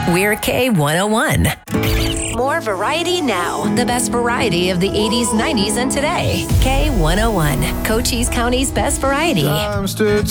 We're K101. More variety now. The best variety of the 80s, 90s, and today. K101, Cochise County's best variety. Time stood